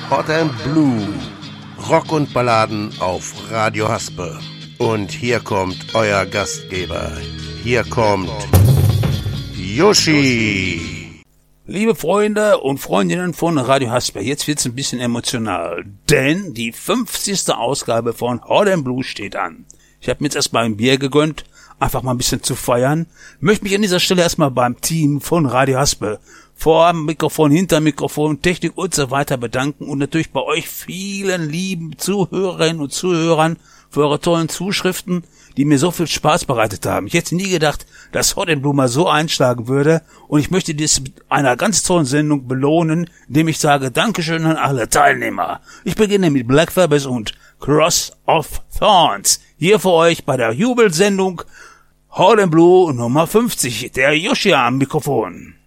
Hot and Blue. Rock und Balladen auf Radio Haspe. Und hier kommt euer Gastgeber. Hier kommt Yoshi. Liebe Freunde und Freundinnen von Radio Haspe, jetzt wird's ein bisschen emotional, denn die 50. Ausgabe von Hot and Blue steht an. Ich habe mir jetzt erstmal ein Bier gegönnt, einfach mal ein bisschen zu feiern. Möchte mich an dieser Stelle erstmal beim Team von Radio Haspe, vor dem Mikrofon, hinter dem Mikrofon, Technik und so weiter bedanken und natürlich bei euch vielen lieben Zuhörerinnen und Zuhörern für eure tollen Zuschriften, die mir so viel Spaß bereitet haben. Ich hätte nie gedacht, dass Hot and Blue mal so einschlagen würde, und ich möchte dies mit einer ganz tollen Sendung belohnen, indem ich sage Dankeschön an alle Teilnehmer. Ich beginne mit Black Sabbath und Cross of Thorns. Hier für euch bei der Jubelsendung Hot and Blue Nummer 50, der Yoshi am Mikrofon.